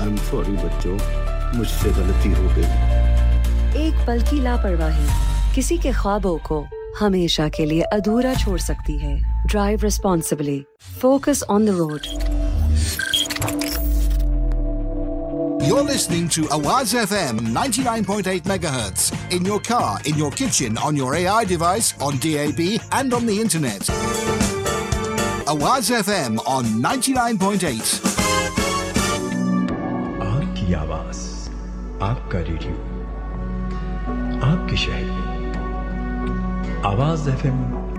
I am sorry बच्चों, मुझसे गलती हो गई। एक पल की लापरवाही किसी के ख्वाबों को हमेशा के लिए अधूरा छोड़ सकती है। Drive responsibly, focus on the road. You're listening to Awaz FM 99.8 megahertz in your car, in your kitchen, on your AI device, on DAB and on the internet. Awaz FM on 99.8. आपकी आवाज, आपका radio, आपके शहर, आवाज FM।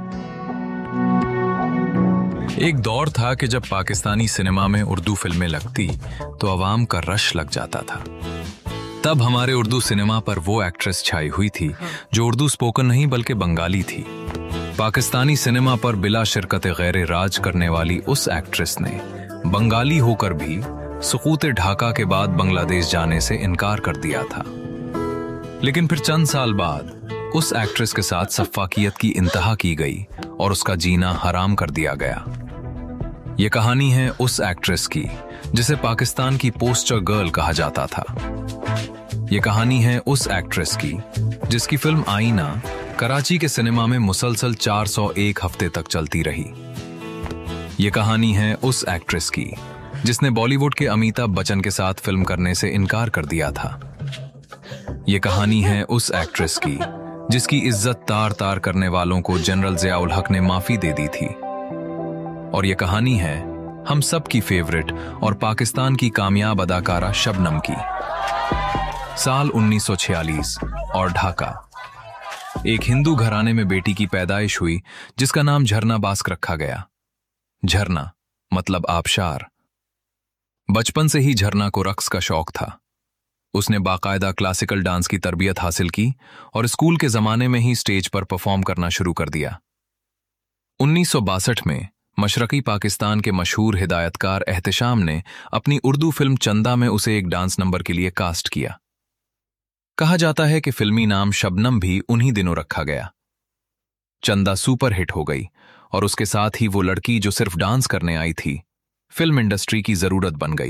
एक दौर था कि जब पाकिस्तानी सिनेमा में उर्दू फिल्में लगती तो अवाम का रश लग जाता था। तब हमारे उर्दू सिनेमा पर वो एक्ट्रेस छाई हुई थी जो उर्दू स्पोकन नहीं बल्कि बंगाली थी। पाकिस्तानी सिनेमा पर बिला शिरकत गैर राज करने वाली उस एक्ट्रेस ने बंगाली होकर भी सुकूत ढाका के बाद बांग्लादेश जाने से इनकार कर दिया था। लेकिन फिर चंद साल बाद उस एक्ट्रेस के साथ सफ़ाकियत की इंतहा की गई और उसका जीना हराम कर दिया गया। ये कहानी है उस एक्ट्रेस की जिसे पाकिस्तान की पोस्टर गर्ल कहा जाता था। ये कहानी है उस एक्ट्रेस की जिसकी फिल्म आईना कराची के सिनेमा में मुसलसल 401 हफ्ते तक चलती रही। ये कहानी है उस एक्ट्रेस की जिसने बॉलीवुड के अमिताभ बच्चन के साथ फिल्म करने से इनकार कर दिया था। ये कहानी है उस एक्ट्रेस की जिसकी इज्जत तार तार करने वालों को जनरल ज़िया-उल हक ने माफी दे दी थी। और ये कहानी है हम सब की फेवरेट और पाकिस्तान की कामयाब अदाकारा शबनम की। साल 1946 और ढाका। एक हिंदू घराने में बेटी की पैदाइश हुई जिसका नाम झरना बास्क रखा गया। झरना मतलब आबशार। बचपन से ही झरना को रक्स का शौक था। उसने बाकायदा क्लासिकल डांस की तरबियत हासिल की और स्कूल के जमाने में ही स्टेज पर परफॉर्म करना शुरू कर दिया। 1962 में मशरकी पाकिस्तान के मशहूर हिदायतकार एहतिशाम ने अपनी उर्दू फिल्म चंदा में उसे एक डांस नंबर के लिए कास्ट किया। कहा जाता है कि फिल्मी नाम शबनम भी उन्हीं दिनों रखा गया। चंदा सुपर हिट हो गई और उसके साथ ही वो लड़की जो सिर्फ डांस करने आई थी फिल्म इंडस्ट्री की जरूरत बन गई।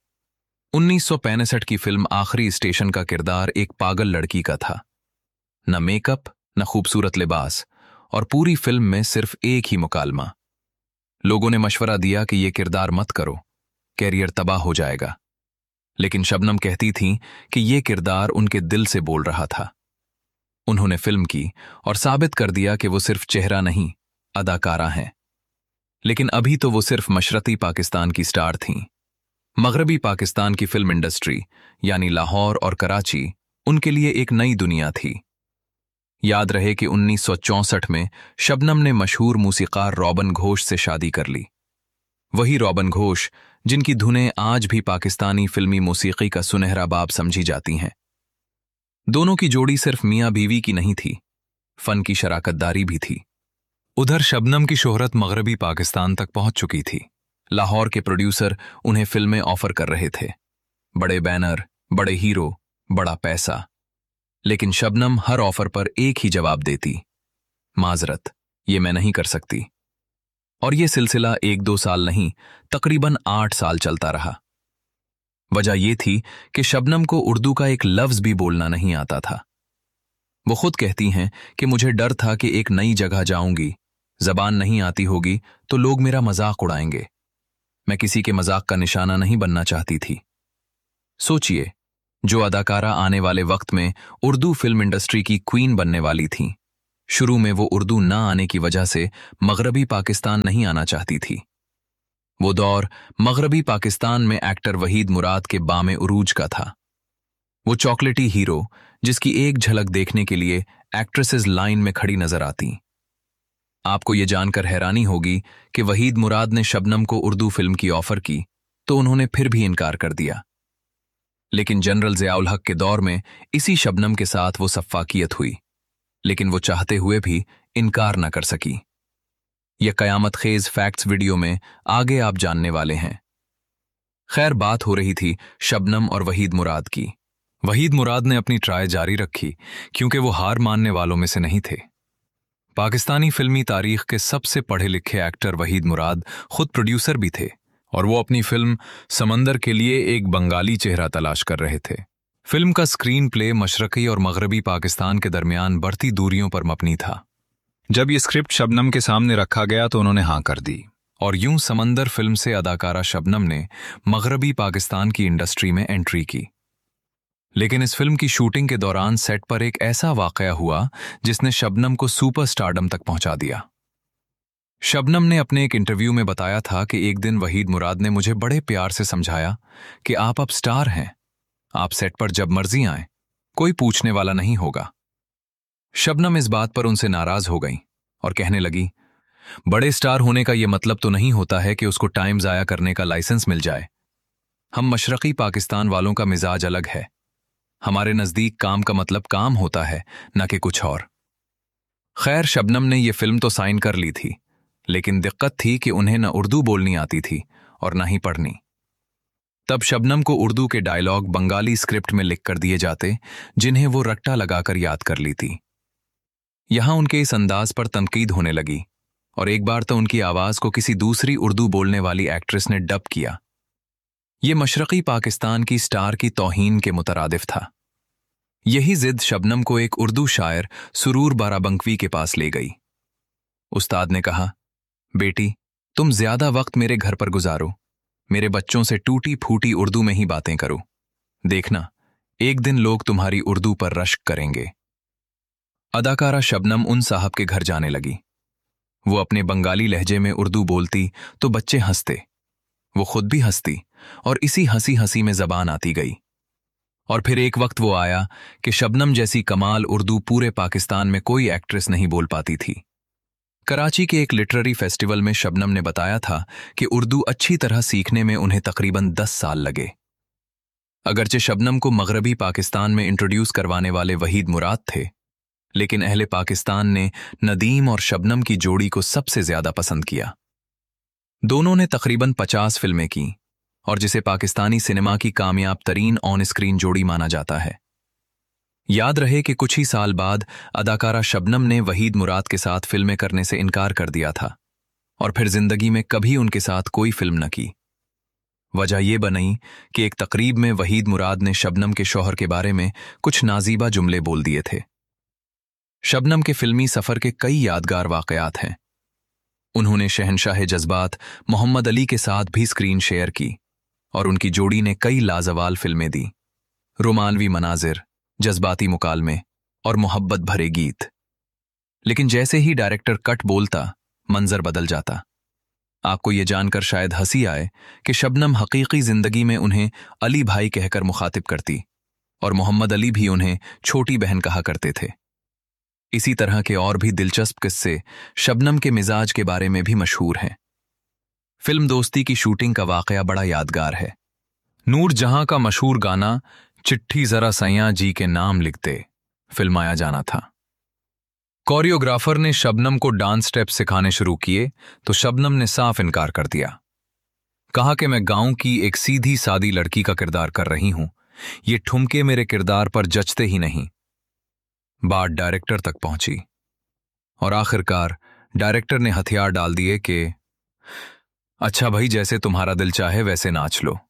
1965 की फिल्म आखिरी स्टेशन का किरदार एक पागल लड़की का था। न मेकअप, न खूबसूरत लिबास और पूरी फिल्म में सिर्फ एक ही मुकालमा। लोगों ने मशवरा दिया कि यह किरदार मत करो, कैरियर तबाह हो जाएगा। लेकिन शबनम कहती थीं कि यह किरदार उनके दिल से बोल रहा था। उन्होंने फिल्म की और साबित कर दिया कि वो सिर्फ चेहरा नहीं, अदाकारा हैं। लेकिन अभी तो वो सिर्फ मशरकी पाकिस्तान की स्टार थीं। मगरबी पाकिस्तान की फिल्म इंडस्ट्री यानी लाहौर और कराची उनके लिए एक नई दुनिया थी। याद रहे कि 1964 में शबनम ने मशहूर मूसीकार रॉबन घोष से शादी कर ली। वही रॉबन घोष जिनकी धुनें आज भी पाकिस्तानी फिल्मी मौसीकी का सुनहरा बाब समझी जाती हैं। दोनों की जोड़ी सिर्फ मियां बीवी की नहीं थी, फन की शराकतदारी भी थी। उधर शबनम की शोहरत मगरबी पाकिस्तान तक पहुंच चुकी थी। लाहौर के प्रोड्यूसर उन्हें फिल्में ऑफर कर रहे थे। बड़े बैनर, बड़े हीरो, बड़ा पैसा। लेकिन शबनम हर ऑफर पर एक ही जवाब देती, माजरत, ये मैं नहीं कर सकती। और ये सिलसिला 1-2 साल नहीं, तकरीबन 8 साल चलता रहा। वजह यह थी कि शबनम को उर्दू का एक लफ्ज भी बोलना नहीं आता था। वो खुद कहती हैं कि मुझे डर था कि एक नई जगह जाऊंगी, जबान नहीं आती होगी तो लोग मेरा मजाक उड़ाएंगे। मैं किसी के मजाक का निशाना नहीं बनना चाहती थी। सोचिए, जो अदाकारा आने वाले वक्त में उर्दू फिल्म इंडस्ट्री की क्वीन बनने वाली थीं, शुरू में वो उर्दू ना आने की वजह से मगरबी पाकिस्तान नहीं आना चाहती थी। वो दौर मगरबी पाकिस्तान में एक्टर वहीद मुराद के बामे उरूज का था। वो चॉकलेटी हीरो जिसकी एक झलक देखने के लिए एक्ट्रेसेस लाइन में खड़ी नजर आती। आपको ये जानकर हैरानी होगी कि वहीद मुराद ने शबनम को उर्दू फिल्म की ऑफर की तो उन्होंने फिर भी इनकार कर दिया। लेकिन जनरल ज़िया-उल हक के दौर में इसी शबनम के साथ वो सफ़ाकियत हुई, लेकिन वो चाहते हुए भी इनकार न कर सकी। यह कयामत खेज फैक्ट्स वीडियो में आगे आप जानने वाले हैं। खैर, बात हो रही थी शबनम और वहीद मुराद की। वहीद मुराद ने अपनी ट्राई जारी रखी क्योंकि वो हार मानने वालों में से नहीं थे। पाकिस्तानी फिल्मी तारीख के सबसे पढ़े लिखे एक्टर वहीद मुराद खुद प्रोड्यूसर भी थे और वो अपनी फिल्म समंदर के लिए एक बंगाली चेहरा तलाश कर रहे थे। फिल्म का स्क्रीन प्ले मशरकी और मगरबी पाकिस्तान के दरमियान बढ़ती दूरियों पर मबनी था। जब ये स्क्रिप्ट शबनम के सामने रखा गया तो उन्होंने हाँ कर दी और यूं समंदर फिल्म से अदाकारा शबनम ने मगरबी पाकिस्तान की इंडस्ट्री में एंट्री की। लेकिन इस फिल्म की शूटिंग के दौरान सेट पर एक ऐसा वाकया हुआ जिसने शबनम को सुपरस्टारडम तक पहुंचा दिया। शबनम ने अपने एक इंटरव्यू में बताया था कि एक दिन वहीद मुराद ने मुझे बड़े प्यार से समझाया कि आप अब स्टार हैं, आप सेट पर जब मर्जी आएं, कोई पूछने वाला नहीं होगा। शबनम इस बात पर उनसे नाराज हो गई और कहने लगी, बड़े स्टार होने का यह मतलब तो नहीं होता है कि उसको टाइम जाया करने का लाइसेंस मिल जाए। हम मशरकी पाकिस्तान वालों का मिजाज अलग है, हमारे नजदीक काम का मतलब काम होता है, न कि कुछ और। खैर, शबनम ने यह फिल्म तो साइन कर ली थी, लेकिन दिक्कत थी कि उन्हें न उर्दू बोलनी आती थी और न ही पढ़नी। तब शबनम को उर्दू के डायलॉग बंगाली स्क्रिप्ट में लिख कर दिए जाते, जिन्हें वो रट्टा लगाकर याद कर ली थी। यहां उनके इस अंदाज पर तनकीद होने लगी और एक बार तो उनकी आवाज को किसी दूसरी उर्दू बोलने वाली एक्ट्रेस ने डब किया। ये मशरकी पाकिस्तान की स्टार की तौहीन के मुतरादिफ था। यही जिद शबनम को एक उर्दू शायर सुरूर बाराबंकवी के पास ले गई। उस्ताद ने कहा, बेटी, तुम ज्यादा वक्त मेरे घर पर गुजारो, मेरे बच्चों से टूटी फूटी उर्दू में ही बातें करो, देखना एक दिन लोग तुम्हारी उर्दू पर रश्क करेंगे। अदाकारा शबनम उन साहब के घर जाने लगी। वो अपने बंगाली लहजे में उर्दू बोलती तो बच्चे हंसते, वो खुद भी हंसती और इसी हंसी हंसी में जबान आती गई। और फिर एक वक्त वो आया कि शबनम जैसी कमाल उर्दू पूरे पाकिस्तान में कोई एक्ट्रेस नहीं बोल पाती थी। कराची के एक लिटरेरी फेस्टिवल में शबनम ने बताया था कि उर्दू अच्छी तरह सीखने में उन्हें तकरीबन 10 साल लगे। अगरचे शबनम को मगरबी पाकिस्तान में इंट्रोड्यूस करवाने वाले वहीद मुराद थे, लेकिन अहले पाकिस्तान ने नदीम और शबनम की जोड़ी को सबसे ज्यादा पसंद किया। दोनों ने तकरीबन 50 फिल्में की और जिसे पाकिस्तानी सिनेमा की कामयाब तरीन ऑन स्क्रीन जोड़ी माना जाता है। याद रहे कि कुछ ही साल बाद अदाकारा शबनम ने वहीद मुराद के साथ फिल्में करने से इनकार कर दिया था और फिर जिंदगी में कभी उनके साथ कोई फिल्म न की। वजह यह बनी कि एक तकरीब में वहीद मुराद ने शबनम के शौहर के बारे में कुछ नाजीबा जुमले बोल दिए थे। शबनम के फिल्मी सफर के कई यादगार वाकयात हैं। उन्होंने शहनशाह जज्बात मोहम्मद अली के साथ भी स्क्रीन शेयर की और उनकी जोड़ी ने कई लाजवाल फिल्में दी, रोमानवी मनाजिर, जज्बाती मुकालमे और मोहब्बत भरे गीत। लेकिन जैसे ही डायरेक्टर कट बोलता, मंजर बदल जाता। आपको ये जानकर शायद हंसी आए कि शबनम हकीकी जिंदगी में उन्हें अली भाई कहकर मुखातिब करती और मोहम्मद अली भी उन्हें छोटी बहन कहा करते थे। इसी तरह के और भी दिलचस्प किस्से शबनम के मिजाज के बारे में भी मशहूर हैं। फिल्म दोस्ती की शूटिंग का वाकया बड़ा यादगार है। नूर जहां का मशहूर गाना चिट्ठी जरा सैया जी के नाम लिखते फिल्माया जाना था। कोरियोग्राफर ने शबनम को डांस स्टेप सिखाने शुरू किए तो शबनम ने साफ इनकार कर दिया। कहा कि मैं गांव की एक सीधी सादी लड़की का किरदार कर रही हूं, ये ठुमके मेरे किरदार पर जचते ही नहीं। बात डायरेक्टर तक पहुंची और आखिरकार डायरेक्टर ने हथियार डाल दिए कि अच्छा भाई, जैसे तुम्हारा दिल चाहे वैसे नाच लो।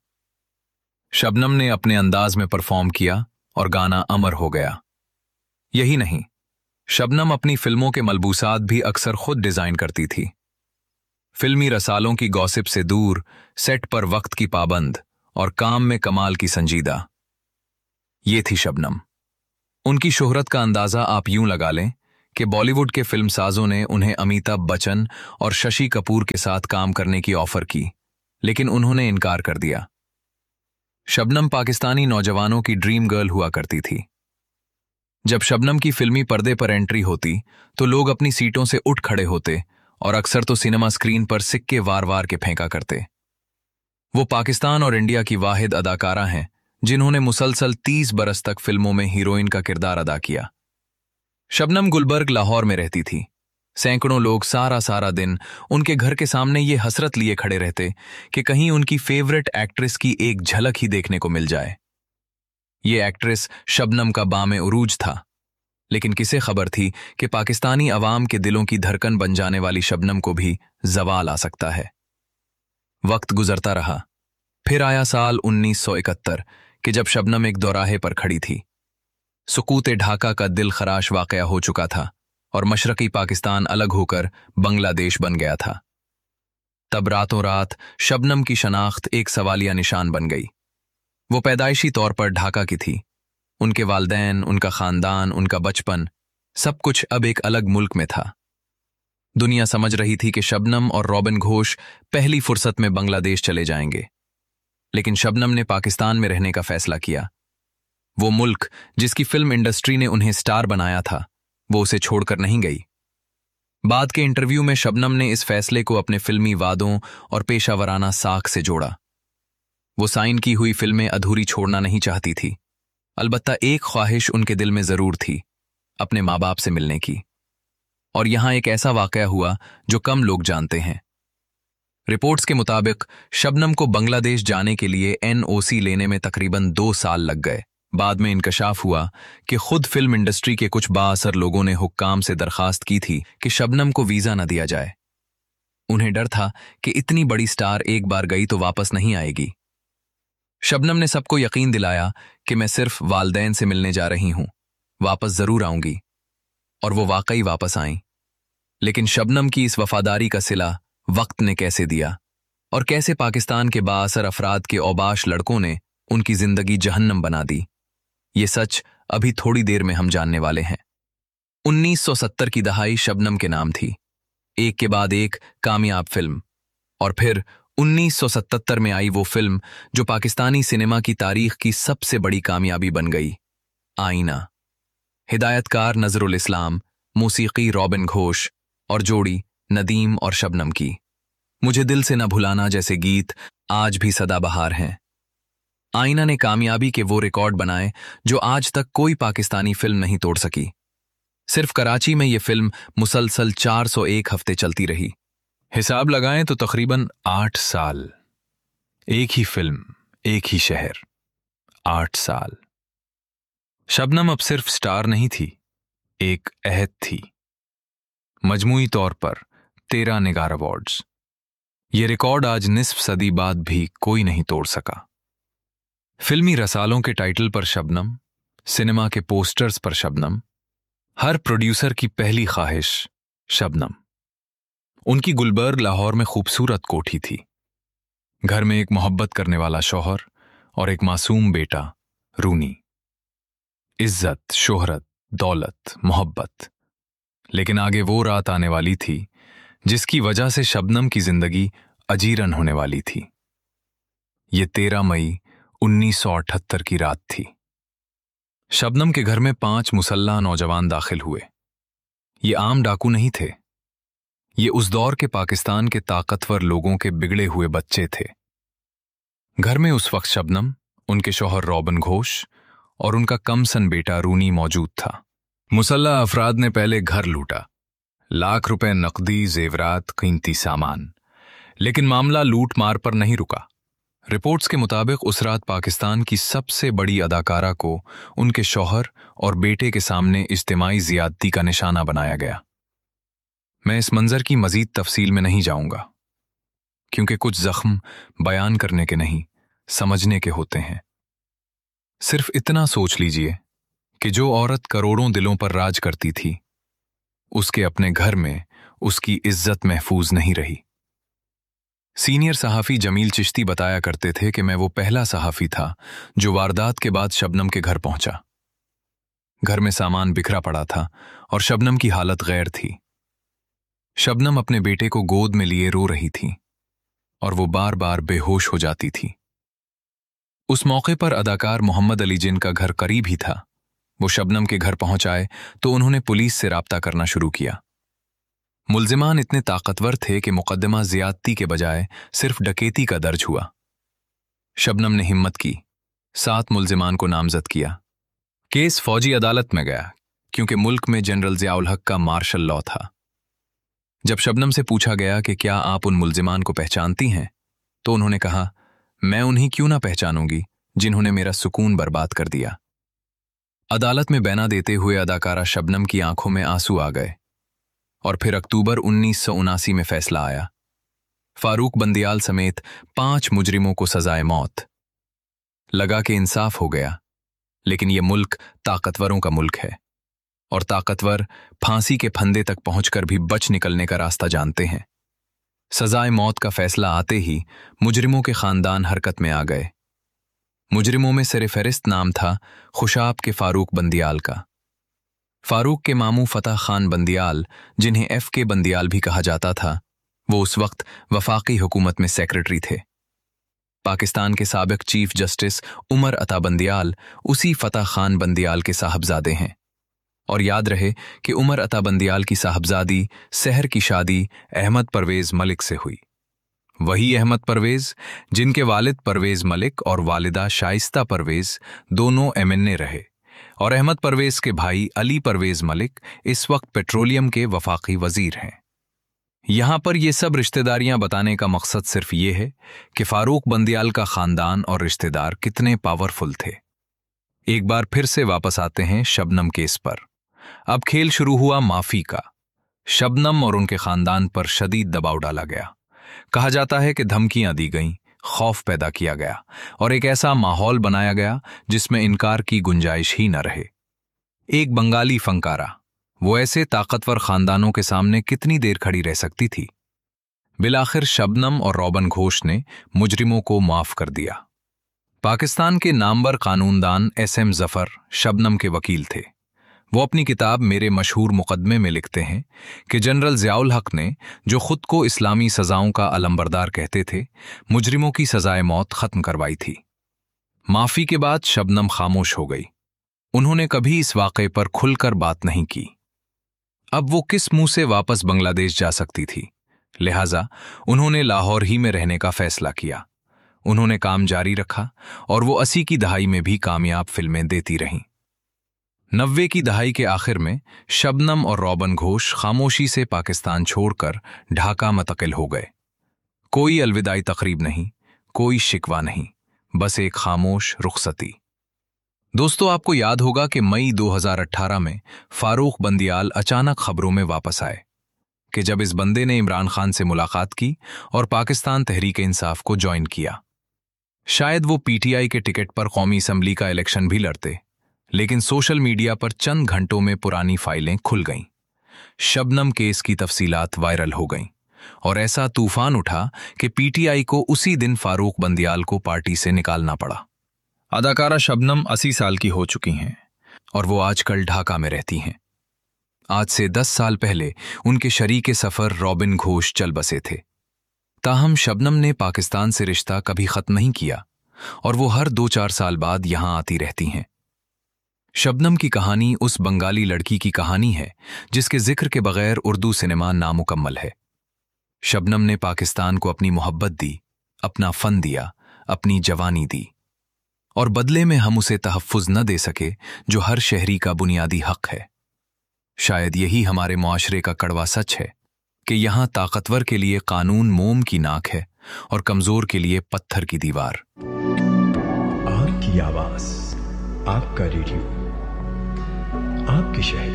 शबनम ने अपने अंदाज में परफॉर्म किया और गाना अमर हो गया। यही नहीं, शबनम अपनी फिल्मों के मलबूसात भी अक्सर खुद डिजाइन करती थी। फिल्मी रसालों की गॉसिप से दूर, सेट पर वक्त की पाबंद और काम में कमाल की संजीदा। ये थी शबनम। उनकी शोहरत का अंदाजा आप यूं लगा लें कि बॉलीवुड के फिल्मसाजों ने उन्हें अमिताभ बच्चन और शशि कपूर के साथ काम करने की ऑफर की, लेकिन उन्होंने इनकार कर दिया। शबनम पाकिस्तानी नौजवानों की ड्रीम गर्ल हुआ करती थी। जब शबनम की फिल्मी पर्दे पर एंट्री होती तो लोग अपनी सीटों से उठ खड़े होते और अक्सर तो सिनेमा स्क्रीन पर सिक्के वार वार के फेंका करते। वो पाकिस्तान और इंडिया की वाहिद अदाकारा हैं जिन्होंने मुसलसल 30 बरस तक फिल्मों में हीरोइन का किरदार अदा किया। शबनम गुलबर्ग लाहौर में रहती थी। सैकड़ों लोग सारा दिन उनके घर के सामने ये हसरत लिए खड़े रहते कि कहीं उनकी फेवरेट एक्ट्रेस की एक झलक ही देखने को मिल जाए। ये एक्ट्रेस शबनम का बामे उरूज था, लेकिन किसे खबर थी कि पाकिस्तानी अवाम के दिलों की धड़कन बन जाने वाली शबनम को भी जवाल आ सकता है। वक्त गुजरता रहा। फिर आया साल 1971 कि जब शबनम एक दोराहे पर खड़ी थी। सुकूत ढाका का दिल खराश वाकया हो चुका था और मशरकी पाकिस्तान अलग होकर बांग्लादेश बन गया था। तब रातों रात शबनम की शनाख्त एक सवालिया निशान बन गई। वो पैदाइशी तौर पर ढाका की थी। उनके वालदैन, उनका खानदान, उनका बचपन, सब कुछ अब एक अलग मुल्क में था। दुनिया समझ रही थी कि शबनम और रॉबिन घोष पहली फुर्सत में बांग्लादेश चले जाएंगे, लेकिन शबनम ने पाकिस्तान में रहने का फैसला किया। वो मुल्क जिसकी फिल्म इंडस्ट्री ने उन्हें स्टार बनाया था, वो उसे छोड़कर नहीं गई। बाद के इंटरव्यू में शबनम ने इस फैसले को अपने फिल्मी वादों और पेशावराना साख से जोड़ा। वो साइन की हुई फिल्में अधूरी छोड़ना नहीं चाहती थी। अलबत्ता एक ख्वाहिश उनके दिल में जरूर थी, अपने माँ बाप से मिलने की। और यहां एक ऐसा वाकया हुआ जो कम लोग जानते हैं। रिपोर्ट्स के मुताबिक शबनम को बांग्लादेश जाने के लिए NOC लेने में तकरीबन 2 साल लग गए। बाद में इंकशाफ हुआ कि खुद फिल्म इंडस्ट्री के कुछ बाअसर लोगों ने हुक्काम से दरखास्त की थी कि शबनम को वीजा न दिया जाए। उन्हें डर था कि इतनी बड़ी स्टार एक बार गई तो वापस नहीं आएगी। शबनम ने सबको यकीन दिलाया कि मैं सिर्फ वालदैन से मिलने जा रही हूं, वापस जरूर आऊंगी। और वो वाकई वापस आईं। लेकिन शबनम की इस वफादारी का सिला वक्त ने कैसे दिया, और कैसे पाकिस्तान के बाअसर अफराद के औबाश लड़कों ने उनकी जिंदगी जहन्नम बना दी, ये सच अभी थोड़ी देर में हम जानने वाले हैं। 1970 की दहाई शबनम के नाम थी, एक के बाद एक कामयाब फिल्म। और फिर 1977 में आई वो फिल्म जो पाकिस्तानी सिनेमा की तारीख की सबसे बड़ी कामयाबी बन गई, आईना। हिदायतकार नजरुल इस्लाम, मौसीकी रॉबिन घोष और जोड़ी नदीम और शबनम की। मुझे दिल से न भुलाना जैसे गीत आज भी सदाबहार हैं। आईना ने कामयाबी के वो रिकॉर्ड बनाए जो आज तक कोई पाकिस्तानी फिल्म नहीं तोड़ सकी। सिर्फ कराची में ये फिल्म मुसलसल 401 हफ्ते चलती रही। हिसाब लगाएं तो तकरीबन 8 साल। एक ही फिल्म, एक ही शहर, 8 साल। शबनम अब सिर्फ स्टार नहीं थी, एक अहद थी। मजमूई तौर पर 13 निगार अवार्ड्स। ये रिकॉर्ड आज निस्फ सदी बाद भी कोई नहीं तोड़ सका। फिल्मी रसालों के टाइटल पर शबनम, सिनेमा के पोस्टर्स पर शबनम, हर प्रोड्यूसर की पहली ख्वाहिश शबनम। उनकी गुलबर्ग लाहौर में खूबसूरत कोठी थी। घर में एक मोहब्बत करने वाला शौहर और एक मासूम बेटा रूनी। इज्जत, शोहरत, दौलत, मोहब्बत। लेकिन आगे वो रात आने वाली थी जिसकी वजह से शबनम की जिंदगी अजीरन होने वाली थी। ये 13 मई 1978 की रात थी। शबनम के घर में 5 मुसल्लह नौजवान दाखिल हुए। ये आम डाकू नहीं थे, ये उस दौर के पाकिस्तान के ताकतवर लोगों के बिगड़े हुए बच्चे थे। घर में उस वक्त शबनम, उनके शौहर रॉबिन घोष और उनका कमसन बेटा रूनी मौजूद था। मुसल्लह अफराद ने पहले घर लूटा, लाख रुपए नकदी, जेवरात, कीमती सामान। लेकिन मामला लूट मार पर नहीं रुका। रिपोर्ट्स के मुताबिक उस रात पाकिस्तान की सबसे बड़ी अदाकारा को उनके शौहर और बेटे के सामने इज्तिमाई जियादती का निशाना बनाया गया। मैं इस मंजर की मजीद तफसील में नहीं जाऊंगा, क्योंकि कुछ जख्म बयान करने के नहीं, समझने के होते हैं। सिर्फ इतना सोच लीजिए कि जो औरत करोड़ों दिलों पर राज करती थी, उसके अपने घर में उसकी इज्जत महफूज नहीं रही। सीनियर सहाफ़ी जमील चिश्ती बताया करते थे कि मैं वो पहला सहाफ़ी था जो वारदात के बाद शबनम के घर पहुंचा। घर में सामान बिखरा पड़ा था और शबनम की हालत गैर थी। शबनम अपने बेटे को गोद में लिए रो रही थी और वो बार बार बेहोश हो जाती थी। उस मौके पर अदाकार मोहम्मद अली, जिनका घर करीब ही था, वो शबनम के घर पहुंच आए तो उन्होंने पुलिस से राब्ता करना शुरू किया। मुल्जिमान इतने ताकतवर थे कि मुकदमा ज्यादती के बजाय सिर्फ डकैती का दर्ज हुआ। शबनम ने हिम्मत की, 7 मुल्जिमान को नामजद किया। केस फौजी अदालत में गया, क्योंकि मुल्क में जनरल जियाउल हक का मार्शल लॉ था। जब शबनम से पूछा गया कि क्या आप उन मुल्जिमान को पहचानती हैं, तो उन्होंने कहा, मैं उन्हें क्यों ना पहचानूंगी जिन्होंने मेरा सुकून बर्बाद कर दिया। अदालत में बयान देते हुए अदाकारा शबनम की आंखों में आंसू आ गए। और फिर अक्टूबर 1979 में फैसला आया। फारूक बंदियाल समेत 5 मुजरिमों को सजाए मौत। लगा कि इंसाफ हो गया, लेकिन यह मुल्क ताकतवरों का मुल्क है और ताकतवर फांसी के फंदे तक पहुंचकर भी बच निकलने का रास्ता जानते हैं। सजाए मौत का फैसला आते ही मुजरिमों के खानदान हरकत में आ गए। मुजरिमों में सरफहरिस्त नाम था खुशाब के फारूक बंदियाल का। फारूक के मामू फतह खान बंदियाल, जिन्हें F.K. बंदियाल भी कहा जाता था, वो उस वक्त वफाकी हुकूमत में सेक्रेटरी थे। पाकिस्तान के साबिक चीफ जस्टिस उमर अता बंदियाल उसी फतह खान बंदियाल के साहबजादे हैं। और याद रहे कि उमर अता बंदियाल की साहबजादी सहर की शादी अहमद परवेज मलिक से हुई। वही अहमद परवेज जिनके वालिद परवेज मलिक और वालिदा शाइस्ता परवेज दोनों MNA रहे, और अहमद परवेज के भाई अली परवेज मलिक इस वक्त पेट्रोलियम के वफाकी वजीर हैं। यहां पर ये सब रिश्तेदारियां बताने का मकसद सिर्फ ये है कि फारूक बंदियाल का खानदान और रिश्तेदार कितने पावरफुल थे। एक बार फिर से वापस आते हैं शबनम केस पर। अब खेल शुरू हुआ माफी का। शबनम और उनके खानदान पर शदीद दबाव डाला गया। कहा जाता है कि धमकियां दी गईं, खौफ पैदा किया गया और एक ऐसा माहौल बनाया गया जिसमें इनकार की गुंजाइश ही न रहे। एक बंगाली फंकारा, वो ऐसे ताकतवर खानदानों के सामने कितनी देर खड़ी रह सकती थी? बिलाखिर शबनम और रॉबन घोष ने मुजरिमों को माफ कर दिया। पाकिस्तान के नामवर कानूनदान SM जफर शबनम के वकील थे। वो अपनी किताब मेरे मशहूर मुकदमे में लिखते हैं कि जनरल ज़ियाउल हक ने, जो खुद को इस्लामी सजाओं का अलंबरदार कहते थे, मुजरिमों की सजाए मौत खत्म करवाई थी। माफी के बाद शबनम खामोश हो गई। उन्होंने कभी इस वाक़े पर खुलकर बात नहीं की। अब वो किस मुंह से वापस बांग्लादेश जा सकती थी? लिहाजा उन्होंने लाहौर ही में रहने का फैसला किया। उन्होंने काम जारी रखा और वो 80 की दहाई में भी कामयाब फिल्में देती रहीं। 90 की दहाई के आखिर में शबनम और रॉबन घोष खामोशी से पाकिस्तान छोड़कर ढाका मुंतकिल हो गए। कोई अलविदाई तकरीब नहीं, कोई शिकवा नहीं, बस एक खामोश रुखसती। दोस्तों, आपको याद होगा कि मई 2018 में फारूक बंदियाल अचानक खबरों में वापस आए कि जब इस बंदे ने इमरान खान से मुलाकात की और पाकिस्तान तहरीक इंसाफ को ज्वाइन किया। शायद वो PTI के टिकट पर कौमी असम्बली का इलेक्शन भी लड़ते, लेकिन सोशल मीडिया पर चंद घंटों में पुरानी फाइलें खुल गईं। शबनम केस की तफसीलात वायरल हो गईं और ऐसा तूफान उठा कि PTI को उसी दिन फारूक बंदियाल को पार्टी से निकालना पड़ा। अदाकारा शबनम 80 साल की हो चुकी हैं और वो आजकल ढाका में रहती हैं। आज से 10 साल पहले उनके शरीके सफर रॉबिन घोष चल बसे थे। ताहम शबनम ने पाकिस्तान से रिश्ता कभी खत्म नहीं किया और वो हर 2-4 साल बाद यहां आती रहती हैं। शबनम की कहानी उस बंगाली लड़की की कहानी है जिसके जिक्र के बगैर उर्दू सिनेमा नामुकम्मल है। शबनम ने पाकिस्तान को अपनी मोहब्बत दी, अपना फन दिया, अपनी जवानी दी, और बदले में हम उसे तहफ्फुज न दे सके जो हर शहरी का बुनियादी हक है। शायद यही हमारे मुआशरे का कड़वा सच है कि यहां ताकतवर के लिए कानून मोम की नाक है और कमजोर के लिए पत्थर की दीवार। आपकी आवाज, आपका रेडियो, आपके शहर,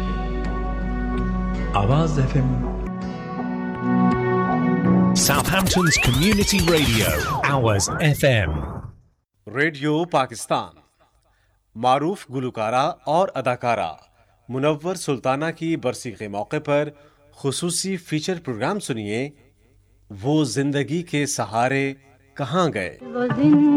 आवाज FM। Southampton's community radio, Hours FM। Radio Pakistan. मारूफ गुलकारा और अदाकारा मुनव्वर सुल्ताना की बरसी के मौके पर खुसूसी फीचर प्रोग्राम सुनिए, वो जिंदगी के सहारे कहाँ गए।